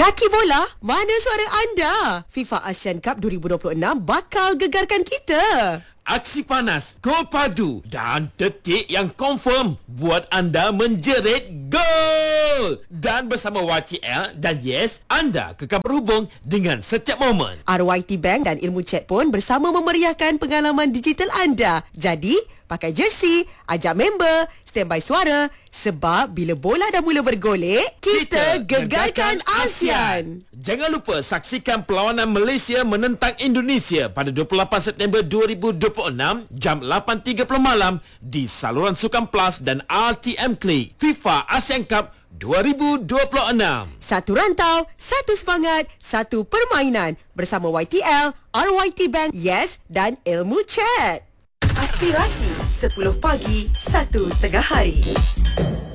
Kaki bola, mana suara anda? FIFA Asian Cup 2026 bakal gegarkan kita. Aksi panas, gol padu dan detik yang confirm buat anda menjerit gol. Dan bersama YTL dan Yes, anda kekal berhubung dengan setiap momen. RYT Bank dan Ilmu Chat pun bersama memeriahkan pengalaman digital anda. Jadi, pakai jersey, ajak member, standby suara. Sebab bila bola dah mula bergolek, kita gegarkan ASEAN. Jangan lupa saksikan perlawanan Malaysia menentang Indonesia pada 28 September 2026 jam 8.30 malam di saluran Sukan Plus dan RTM Klik. FIFA Asian Cup 2026. Satu rantau, satu semangat, satu permainan. Bersama YTL, RYT Bank, Yes dan Ilmu Chat. Aspirasi 10 pagi, 1 tengah hari.